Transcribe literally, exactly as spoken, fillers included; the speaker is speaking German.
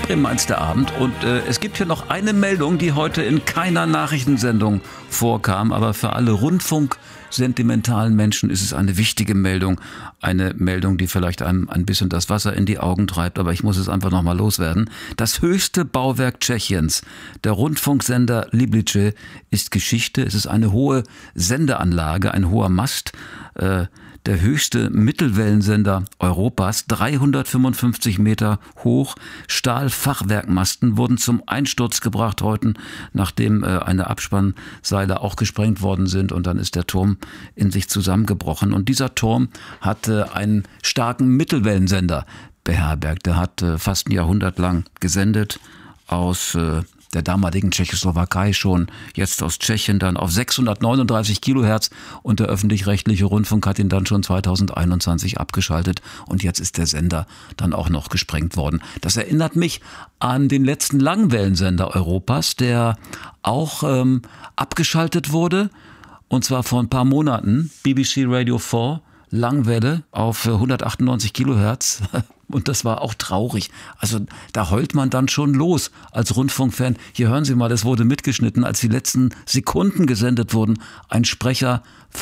Bremen eins der Abend und äh, es gibt hier noch eine Meldung, die heute in keiner Nachrichtensendung vorkam, aber für alle Rundfunk-sentimentalen Menschen ist es eine wichtige Meldung, eine Meldung, die vielleicht einem ein bisschen das Wasser in die Augen treibt, aber ich muss es einfach nochmal loswerden. Das höchste Bauwerk Tschechiens, der Rundfunksender Liblice, ist Geschichte. Es ist eine hohe Sendeanlage, ein hoher Mast, äh, der höchste Mittelwellensender Europas, dreihundertfünfundfünfzig Meter hoch. Stahlfachwerkmasten wurden zum Einsturz gebracht heute, nachdem äh, eine Abspannseile auch gesprengt worden sind und dann ist der Turm in sich zusammengebrochen. Und dieser Turm hatte einen starken Mittelwellensender beherbergt. Der hat äh, fast ein Jahrhundert lang gesendet aus äh, der damaligen Tschechoslowakei schon, jetzt aus Tschechien dann auf sechshundertneununddreißig Kilohertz und der öffentlich-rechtliche Rundfunk hat ihn dann schon zweitausendeinundzwanzig abgeschaltet und jetzt ist der Sender dann auch noch gesprengt worden. Das erinnert mich an den letzten Langwellensender Europas, der auch ähm, abgeschaltet wurde und zwar vor ein paar Monaten, B B C Radio vier, Langwelle auf hundertachtundneunzig Kilohertz und das war auch traurig. Also da heult man dann schon los als Rundfunkfan. Hier hören Sie mal, das wurde mitgeschnitten, als die letzten Sekunden gesendet wurden. Ein Sprecher